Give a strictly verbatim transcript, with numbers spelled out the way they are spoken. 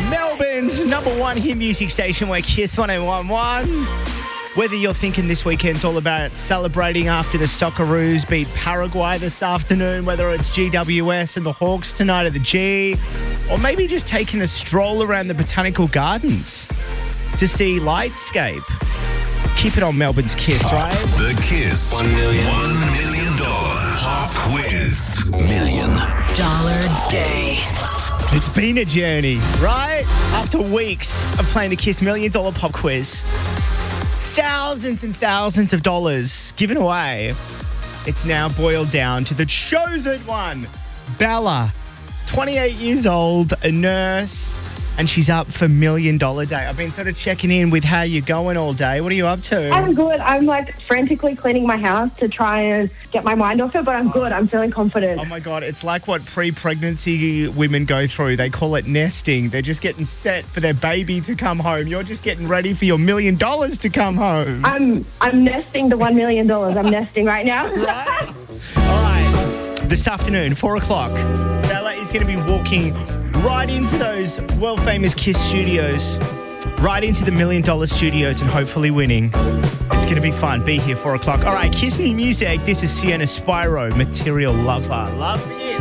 Melbourne's number one hit music station, where Kiss one oh one one. Whether you're thinking this weekend's all about celebrating after the Socceroos beat Paraguay this afternoon, whether it's G W S and the Hawks tonight at the G, or maybe just taking a stroll around the Botanical Gardens to see Lightscape. Keep it on Melbourne's Kiss, right? The Kiss one million, one million dollar pop quiz. Million Dollar day. It's been a journey, right? After weeks of playing the Kiss Million Dollar Pop Quiz, thousands and thousands of dollars given away. It's now boiled down to the chosen one, Bella, twenty-eight years old, a nurse, and she's up for Million Dollar Day. I've been sort of checking in with how you're going all day. What are you up to? I'm good. I'm like frantically cleaning my house to try and get my mind off it, but I'm good. I'm feeling confident. Oh my God, it's like what pre-pregnancy women go through. They call it nesting. They're just getting set for their baby to come home. You're just getting ready for your million dollars to come home. I'm I'm nesting the one million dollars. I'm nesting right now. Right? All right. This afternoon, four o'clock, Bella is going to be walking right into those world-famous Kiss studios, right into the Million Dollar Studios, and hopefully winning. It's going to be fun. Be here, four o'clock. All right, Kiss new music. This is Sienna Spyro, Material Lover. Love it.